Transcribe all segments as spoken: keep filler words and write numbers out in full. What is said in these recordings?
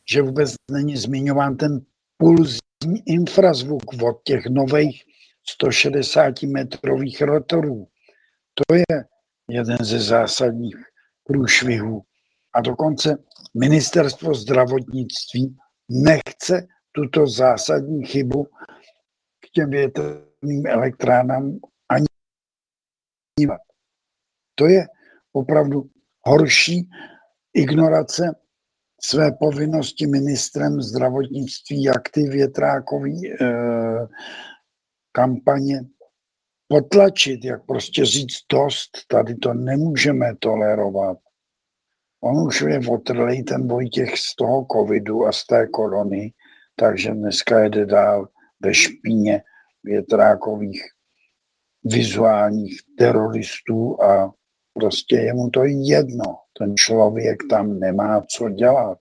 že vůbec není zmiňován ten pulzní infrazvuk od těch nových sto šedesátimetrových rotorů. To je jeden ze zásadních průšvihů. A dokonce ministerstvo zdravotnictví nechce tuto zásadní chybu k těm větrným elektrárnám ani dívat. To je opravdu horší ignorace své povinnosti ministrem zdravotnictví, jak ty větrákový eh, kampaně potlačit, jak prostě říct dost, tady to nemůžeme tolerovat. On už je otrlej ten Vojtěch z toho covidu a z té korony, takže dneska jede dál ve špíně větrákových vizuálních teroristů a prostě je mu to jedno. Ten člověk tam nemá co dělat.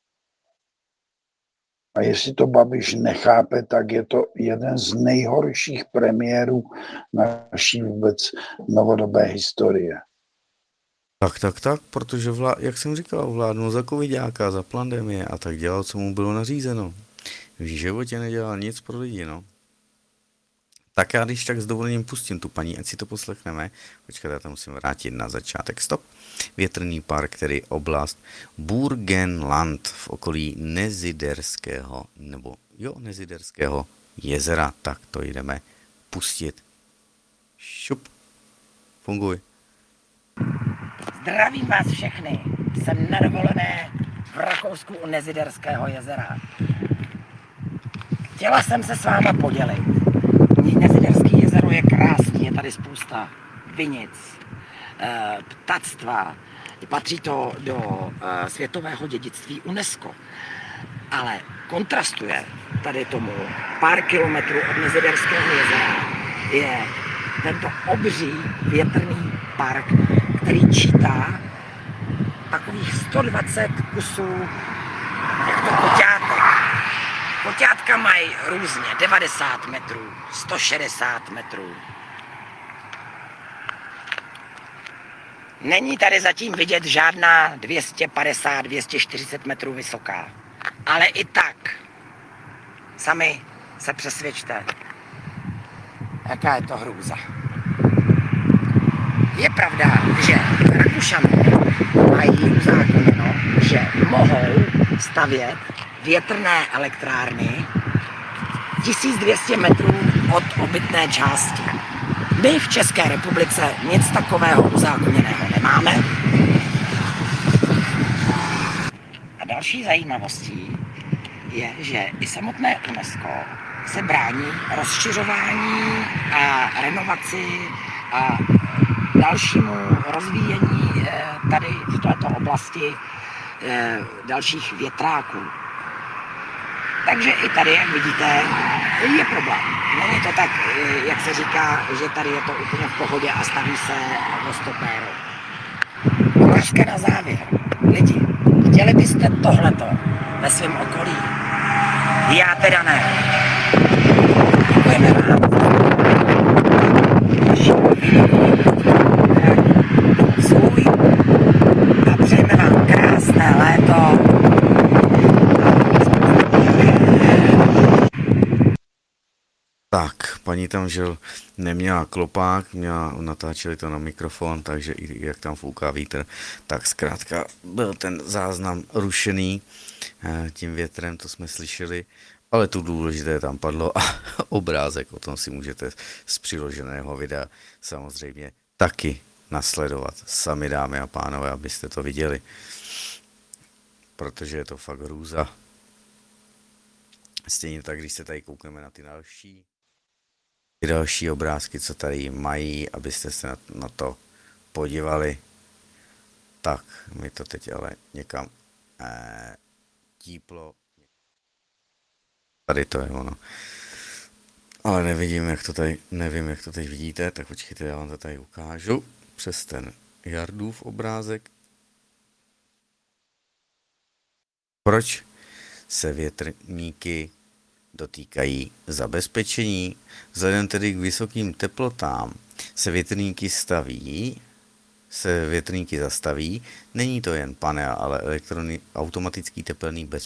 A jestli to Babiš nechápe, tak je to jeden z nejhorších premiérů naší vůbec novodobé historie. Tak, tak, tak, protože, vlá, jak jsem říkal, vládnul za covidáka, za pandemie a tak dělal, co mu bylo nařízeno. V životě nedělal nic pro lidi, no. Tak já když tak s dovolením pustím tu paní, ať si to poslechneme. Počkejte, já tam musím vrátit na začátek. Stop. Větrný park, tedy oblast Burgenland v okolí Neziderského, nebo jo, Neziderského jezera. Tak to jdeme pustit. Šup. Funguj. Zdravím vás všechny. Jsem na dovolené v Rakousku u Neziderského jezera. Chtěla jsem se s váma podělit. Neziderské jezero je krásný, je tady spousta vinic, ptactva, patří to do světového dědictví UNESCO. Ale kontrastuje tady tomu pár kilometrů od Neziderského jezera je tento obří větrný park, který čítá takových sto dvacet kusů těchto koťátek. Koťátka mají různě devadesát metrů, sto šedesát metrů. Není tady zatím vidět žádná dvě stě padesát, dvě stě čtyřicet metrů vysoká. Ale i tak sami se přesvědčte, jaká je to hrůza. Je pravda, že Rakušané mají uzákoněno, že mohou stavět větrné elektrárny tisíc dvě stě metrů od obytné části. My v České republice nic takového uzákoněného nemáme. A další zajímavostí je, že i samotné UNESCO se brání rozšiřování a renovaci a dalšímu rozvíjení tady v této oblasti dalších větráků. Takže i tady, jak vidíte, je problém. Není to tak, jak se říká, že tady je to úplně v pohodě a staví se o stopéru. Ukázka na závěr. Lidi, chtěli byste tohleto ve svém okolí? Já teda ne. Děkujeme vám. Svůj a přejeme vám krásné léto. Tak, paní tam, že neměla klopák, měla, natáčeli to na mikrofon, takže i jak tam fouká vítr, tak zkrátka byl ten záznam rušený tím větrem, to jsme slyšeli, ale tu důležité tam padlo a obrázek, o tom si můžete z přiloženého videa samozřejmě taky nasledovat. Sami, dámy a pánové, abyste to viděli, protože je to fakt hrůza. Stejně tak, když se tady koukneme na ty další, ty další obrázky, co tady mají, abyste se na, na to podívali. Tak, mi to teď ale někam eh, típlo. Tady to je ono. Ale nevidím, jak to tady, nevím, jak to teď vidíte, tak počkejte, já vám to tady ukážu přes ten Jardův obrázek. Proč se větrníky dotýkají zabezpečení? Vzhledem tedy k vysokým teplotám se větrníky staví, se větrníky zastaví. Není to jen panel, ale elektrony, automatický tepelný bez,